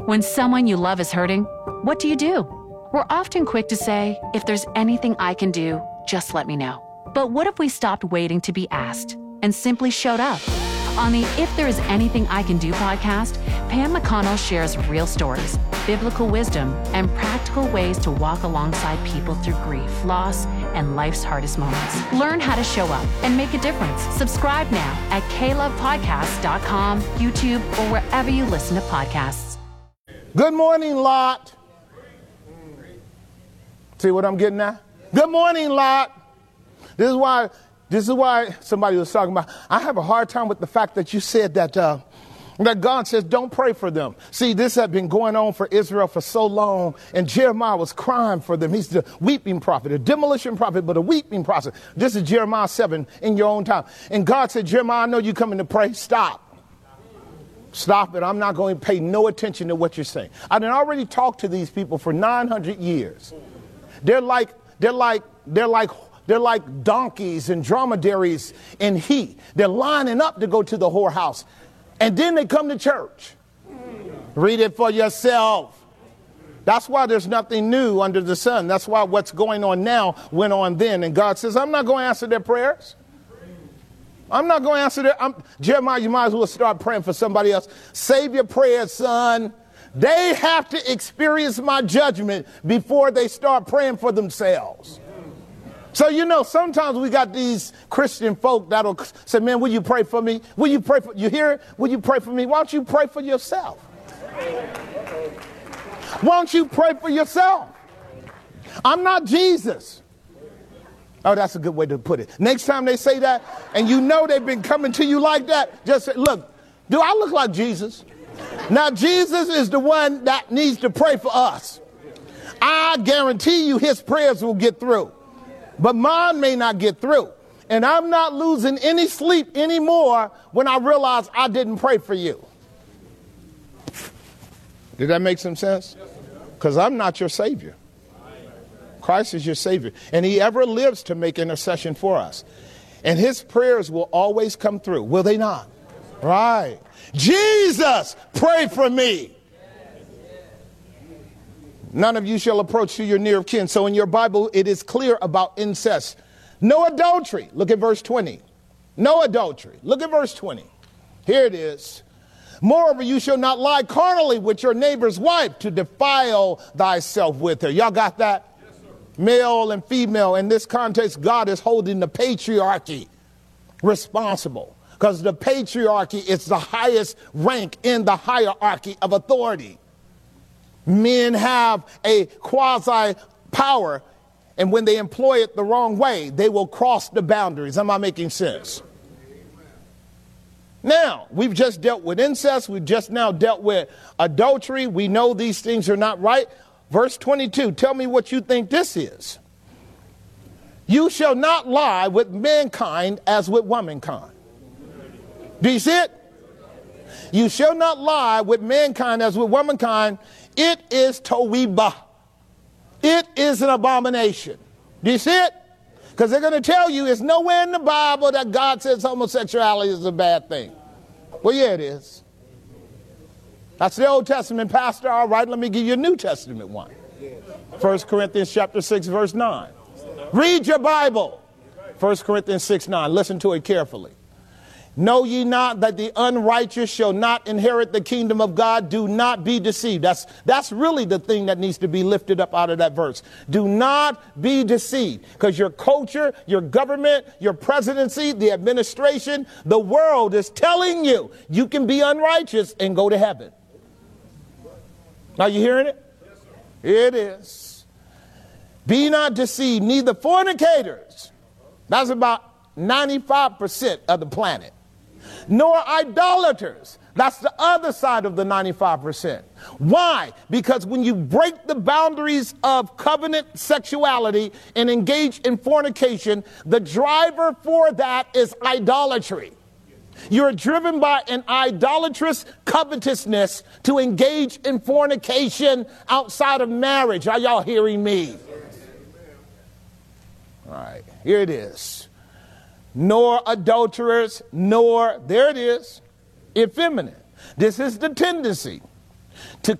When someone you love is hurting, what do? We're often quick to say, if there's anything I can do, just let me know. But what if we stopped waiting to be asked and simply showed up? On the If There Is Anything I Can Do podcast, Pam McConnell shares real stories, biblical wisdom, and practical ways to walk alongside people through grief, loss, and life's hardest moments. Learn how to show up and make a difference. Subscribe now at klovepodcast.com, YouTube, or wherever you listen to podcasts. Good morning, Lot. See what I'm getting at? Good morning, Lot. This is why somebody was talking about, I have a hard time with the fact that you said that God says don't pray for them. See, this had been going on for Israel for so long, and Jeremiah was crying for them. He's the weeping prophet, a demolition prophet, but a weeping prophet. This is Jeremiah 7 in your own time. And God said, Jeremiah, I know you're coming to pray. Stop it. I'm not going to pay no attention to what you're saying. I done already talked to these people for 900 years. They're like donkeys and dromedaries in heat. They're lining up to go to the whorehouse. And then they come to church. Read it for yourself. That's why there's nothing new under the sun. That's why what's going on now went on then. And God says, I'm not going to answer their prayers. I'm not going to answer their... Jeremiah, you might as well start praying for somebody else. Save your prayers, son. They have to experience my judgment before they start praying for themselves. So, sometimes we got these Christian folk that'll say, man, will you pray for me? Will you pray for, you hear it? Will you pray for me? Why don't you pray for yourself? Why don't you pray for yourself? I'm not Jesus. Oh, that's a good way to put it. Next time they say that, and they've been coming to you like that, just say, look, do I look like Jesus? Now, Jesus is the one that needs to pray for us. I guarantee you his prayers will get through. But mine may not get through. And I'm not losing any sleep anymore when I realize I didn't pray for you. Did that make some sense? Because I'm not your Savior. Christ is your Savior. And he ever lives to make intercession for us. And his prayers will always come through. Will they not? Right. Jesus, pray for me. None of you shall approach to your near of kin. So in your Bible, it is clear about incest. No adultery. Look at verse 20. No adultery. Look at verse 20. Here it is. Moreover, you shall not lie carnally with your neighbor's wife to defile thyself with her. Y'all got that? Yes, sir. Male and female. In this context, God is holding the patriarchy responsible. Because the patriarchy is the highest rank in the hierarchy of authority. Men have a quasi power, and when they employ it the wrong way, they will cross the boundaries. Am I making sense? Now, we've just dealt with incest. We've just now dealt with adultery. We know these things are not right. Verse 22, tell me what you think this is. You shall not lie with mankind as with womankind. Do you see it? You shall not lie with mankind as with womankind. It is towiba. It is an abomination. Do you see it? Because they're going to tell you it's nowhere in the Bible that God says homosexuality is a bad thing. Well, yeah, it is. That's the Old Testament, Pastor. All right, let me give you a New Testament one. 1 Corinthians chapter 6, verse 9. Read your Bible. 1 Corinthians 6, 9. Listen to it carefully. Know ye not that the unrighteous shall not inherit the kingdom of God? Do not be deceived. That's really the thing that needs to be lifted up out of that verse. Do not be deceived. Because your culture, your government, your presidency, the administration, the world is telling you you can be unrighteous and go to heaven. Are you hearing it? Yes, sir. It is. Be not deceived, neither fornicators. That's about 95% of the planet. Nor idolaters. That's the other side of the 95%. Why? Because when you break the boundaries of covenant sexuality and engage in fornication, the driver for that is idolatry. You're driven by an idolatrous covetousness to engage in fornication outside of marriage. Are y'all hearing me? All right, here it is. Nor adulterers, nor, there it is, effeminate. This is the tendency to